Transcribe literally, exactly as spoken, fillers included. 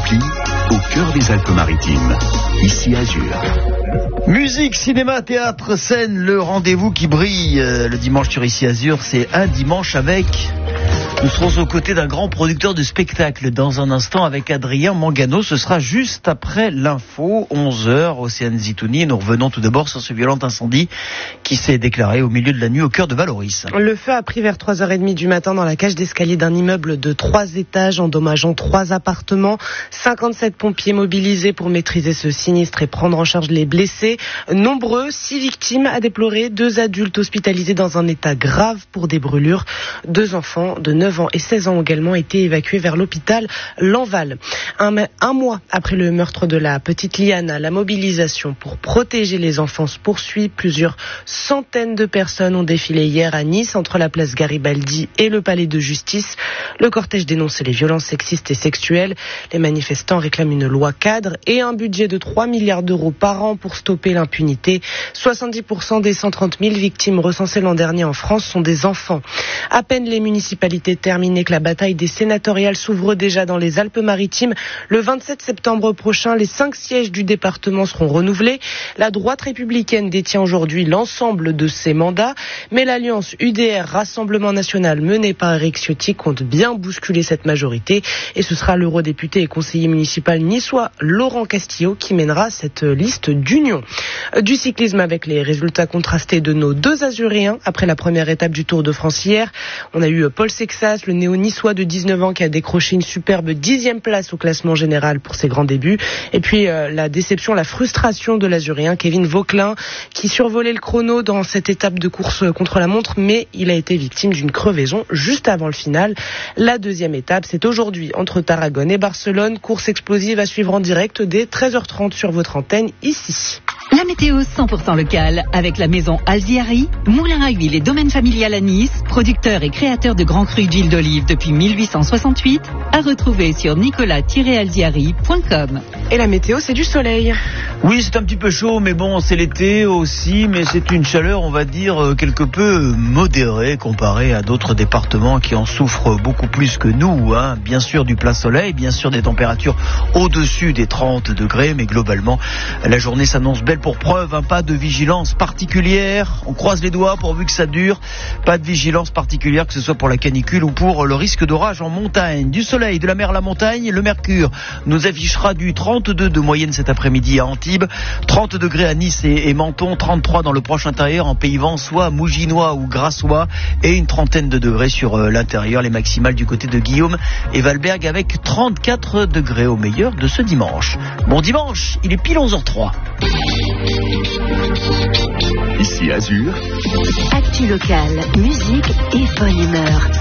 Champy, au cœur des Alpes-Maritimes, ici Azur. Musique, cinéma, théâtre, scène, le rendez-vous qui brille euh, le dimanche sur Ici Azur, c'est un dimanche avec... Nous serons aux côtés d'un grand producteur de spectacle dans un instant avec Adrien Mangano. Ce sera juste après l'info, onze heures, Océane Zitouni. Nous revenons tout d'abord sur ce violent incendie qui s'est déclaré au milieu de la nuit au cœur de Valoris. Le feu a pris vers trois heures trente du matin dans la cage d'escalier d'un immeuble de trois étages, endommageant trois appartements. cinquante-sept pompiers mobilisés pour maîtriser ce sinistre et prendre en charge les blessés. Nombreux, six victimes à déplorer, deux adultes hospitalisés dans un état grave pour des brûlures. Deux enfants de neuf ans et seize ans ont également été évacués vers l'hôpital Lanval. Un, un mois après le meurtre de la petite Liana, la mobilisation pour protéger les enfants se poursuit. Plusieurs centaines de personnes ont défilé hier à Nice entre la place Garibaldi et le palais de justice. Le cortège dénonce les violences sexistes et sexuelles. Les manifestants réclament une loi cadre et un budget de trois milliards d'euros par an pour stopper l'impunité. soixante-dix pour cent des cent trente mille victimes recensées l'an dernier en France sont des enfants. À peine les municipalités terminées que la bataille des sénatoriales s'ouvre déjà dans les Alpes-Maritimes. Le vingt-sept septembre prochain, les cinq sièges du département seront renouvelés. La droite républicaine détient aujourd'hui l'ensemble de ses mandats, mais l'alliance U D R Rassemblement National menée par Éric Ciotti compte bien bousculer cette majorité et ce sera l'eurodéputé et conseiller municipal niçois Laurent Castillo qui mènera cette liste d'union. Du cyclisme avec les résultats contrastés de nos deux Azuréens après la première étape du Tour de France hier. On a eu Paul Sexas, le néo-niçois de dix-neuf ans qui a décroché une superbe dixième place au classement général pour ses grands débuts. Et puis euh, la déception, la frustration de l'Azuréen Kevin Vauquelin qui survolait le chrono dans cette étape de course contre la montre, mais il a été victime d'une crevaison juste avant le final. La deuxième étape, c'est aujourd'hui entre Tarragone et Barcelone. Course explosive à suivre en direct dès treize heures trente sur votre antenne ici. La météo cent pour cent locale avec la maison Alziari, moulin à huile et domaine familial à Nice, producteur et créateur de grands crus d'huile d'olive depuis mille huit cent soixante-huit, à retrouver sur nicolas tiret alziari point com. Et la météo, c'est du soleil. Oui, c'est un petit peu chaud, mais bon, c'est l'été aussi, mais c'est une chaleur, on va dire, quelque peu modérée comparée à d'autres départements qui en souffrent beaucoup plus que nous, hein. Bien sûr du plein soleil, bien sûr des températures au-dessus des trente degrés, mais globalement, la journée s'annonce belle pour preuve, hein. Pas de vigilance particulière, on croise les doigts pourvu que ça dure, pas de vigilance particulière que ce soit pour la canicule ou pour le risque d'orage en montagne. Du soleil, de la mer à la montagne, le mercure nous affichera du trente-deux de moyenne cet après-midi à Antibes, trente degrés à Nice et, et Menton, trente-trois dans le proche intérieur en Pays Vensois, Mouginois ou Grassois et une trentaine de degrés sur euh, l'intérieur, les maximales du côté de Guillaume et Valberg avec trente-quatre degrés au meilleur de ce dimanche. Bon dimanche, il est pile onze heures trois. Ici Azur. Actu locale, musique et bonne humeur.